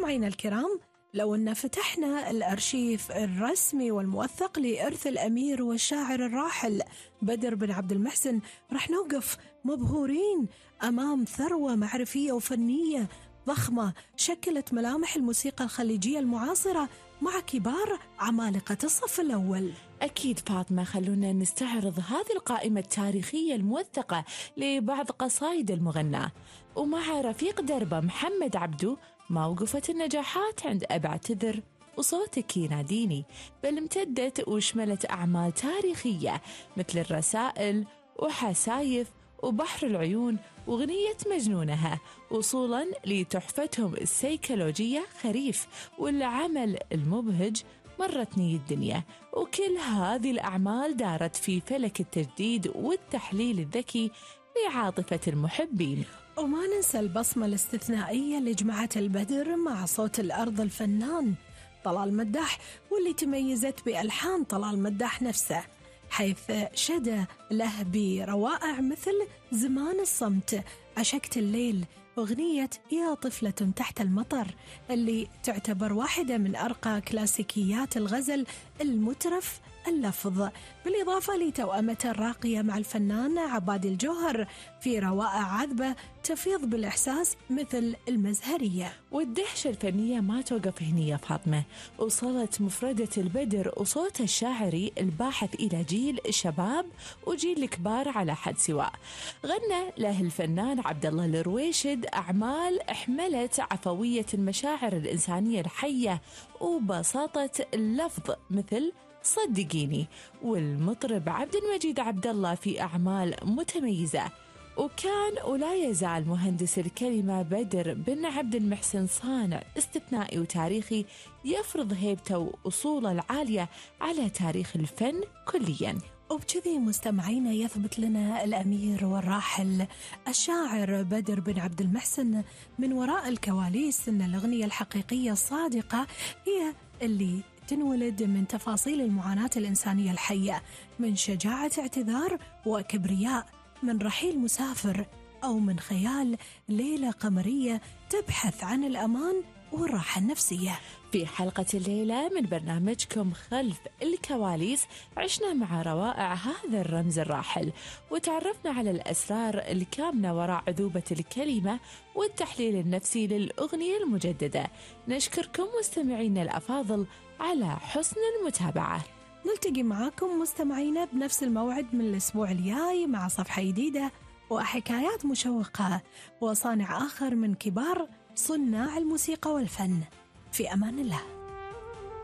مستمعينا الكرام، لو أن فتحنا الأرشيف الرسمي والموثق لإرث الأمير والشاعر الراحل بدر بن عبد المحسن رح نوقف مبهورين أمام ثروة معرفية وفنية ضخمة شكلت ملامح الموسيقى الخليجية المعاصرة مع كبار عمالقة الصف الأول. أكيد فاطمة، خلونا نستعرض هذه القائمة التاريخية الموثقة لبعض قصائد المغناة. ومع رفيق دربه محمد عبدو ما وقفت النجاحات عند أبعتذر وصوتك يناديني، بل امتدت وشملت أعمال تاريخية مثل الرسائل وحسايف وبحر العيون وغنية مجنونها، وصولا لتحفتهم السيكولوجية خريف والعمل المبهج مرتني الدنيا. وكل هذه الأعمال دارت في فلك التجديد والتحليل الذكي لعاطفة المحبين. وما ننسى البصمة الاستثنائية اللي جمعت البدر مع صوت الأرض الفنان طلال مداح، واللي تميزت بألحان طلال مداح نفسه، حيث شدى له بروائع مثل زمان الصمت، عشقت الليل، أغنية يا طفلة تحت المطر اللي تعتبر واحدة من أرقى كلاسيكيات الغزل المترف اللفظ، بالإضافة لتوأمته الراقية مع الفنان عباد الجوهر في روائع عذبة تفيض بالإحساس مثل المزهرية. والدهشة الفنية ما توقف هنا يا فاطمة، وصلت مفردة البدر وصوته الشاعري الباحث إلى جيل الشباب وجيل الكبار على حد سواء. غنى له الفنان عبد الله الرويشد أعمال احملت عفوية المشاعر الإنسانية الحية وبساطة اللفظ مثل صدقيني، والمطرب عبد المجيد عبد الله في أعمال متميزة. وكان ولا يزال مهندس الكلمة بدر بن عبد المحسن صانع استثنائي وتاريخي يفرض هيبته وأصوله العالية على تاريخ الفن كلياً. وبكذي مستمعينا يثبت لنا الأمير والراحل الشاعر بدر بن عبد المحسن من وراء الكواليس أن الأغنية الحقيقية الصادقة هي اللي تنولد من تفاصيل المعاناة الإنسانية الحية، من شجاعة اعتذار وكبرياء، من رحيل مسافر، أو من خيال ليلة قمرية تبحث عن الأمان والراحة النفسية. في حلقة الليلة من برنامجكم خلف الكواليس عشنا مع روائع هذا الرمز الراحل، وتعرفنا على الأسرار الكامنة وراء عذوبة الكلمة والتحليل النفسي للأغنية المجددة. نشكركم مستمعينا الأفاضل على حسن المتابعة. نلتقي معاكم مستمعينا بنفس الموعد من الأسبوع الجاي مع صفحة جديدة وحكايات مشوقة وصانع آخر من كبار صناع الموسيقى والفن. في أمان الله.